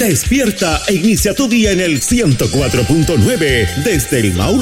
Despierta e inicia tu día en el 104.9 desde el Maule